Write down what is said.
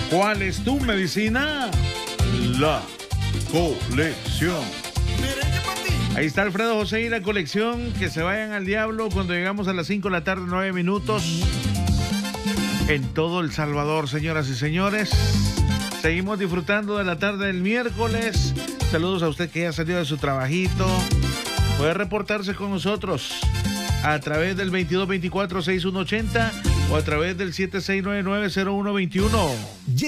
¿Cuál es tu medicina? La colección. Ahí está Alfredo José y la colección. Que se vayan al diablo cuando llegamos a las 5 de la tarde, 9 minutos. En todo El Salvador, señoras y señores. Seguimos disfrutando de la tarde del miércoles. Saludos a usted que ya salió de su trabajito. Puede reportarse con nosotros a través del 2224-6180 o a través del 7699-0121.